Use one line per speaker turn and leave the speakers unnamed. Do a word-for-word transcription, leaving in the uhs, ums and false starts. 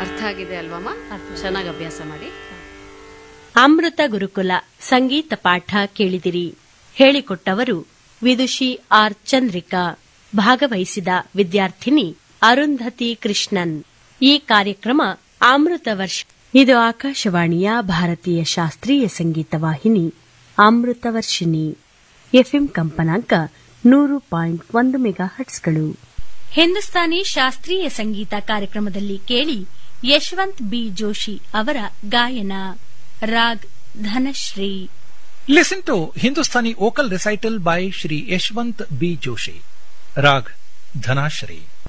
ಅರ್ಥ ಆಗಿದೆ ಅಲ್ವಮ್ಮ? ಚೆನ್ನಾಗಿ ಅಭ್ಯಾಸ ಮಾಡಿ.
ಅಮೃತ ಗುರುಕುಲ ಸಂಗೀತ ಪಾಠ ಕೇಳಿದಿರಿ. ಹೇಳಿಕೊಟ್ಟವರು ವಿದುಷಿ ಆರ್ ಚಂದ್ರಿಕಾ. ಭಾಗವಹಿಸಿದ ವಿದ್ಯಾರ್ಥಿನಿ ಅರುಂಧತಿ ಕೃಷ್ಣನ್. ಈ ಕಾರ್ಯಕ್ರಮ ಅಮೃತ ವರ್ಷ. ಇದು ಆಕಾಶವಾಣಿಯ ಭಾರತೀಯ ಶಾಸ್ತ್ರೀಯ ಸಂಗೀತ ವಾಹಿನಿ ಅಮೃತ ವರ್ಷಿಣಿ. ಎಫ್ಎಂ ಕಂಪನಾಂಕ ನೂರು ಪಾಯಿಂಟ್ ಒಂದು ಮೆಗಾ ಹಟ್ಸ್ಗಳು. ಹಿಂದೂಸ್ತಾನಿ ಶಾಸ್ತ್ರೀಯ ಸಂಗೀತ ಕಾರ್ಯಕ್ರಮದಲ್ಲಿ ಕೇಳಿ ಯಶವಂತ್ ಬಿ ಜೋಶಿ ಅವರ ಗಾಯನ. Raag Dhanashree.
Listen to Hindustani vocal recital by Shri Yashwant B. Joshi. Rag Dhanashri.